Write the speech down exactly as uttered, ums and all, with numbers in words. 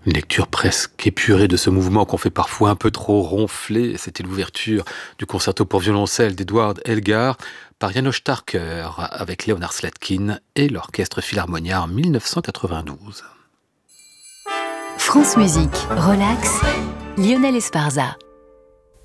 Une lecture presque épurée de ce mouvement qu'on fait parfois un peu trop ronfler. C'était l'ouverture du concerto pour violoncelle d'Edward Elgar par János Starker avec Leonard Slatkin et l'Orchestre Philharmonia en mille neuf cent quatre-vingt-douze. France Musique, relax, Lionel Esparza.